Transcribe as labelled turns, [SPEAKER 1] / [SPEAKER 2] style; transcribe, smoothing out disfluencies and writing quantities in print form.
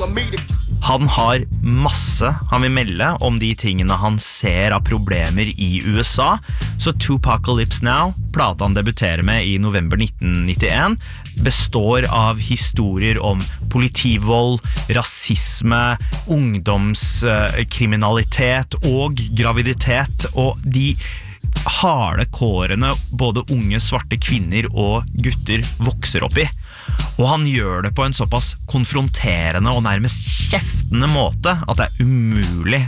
[SPEAKER 1] Han har masse han vil melde om de tingene han ser av problemer i USA, så Tupacalypse Now, plata han debuterer med i november 1991, består av historier om politivold, rasisme, ungdomskriminalitet og graviditet, og de harde kårene både unge svarte kvinner og gutter vokser opp i. Og han gjør det på en såpass konfronterende og nærmest kjeftende måte at det umulig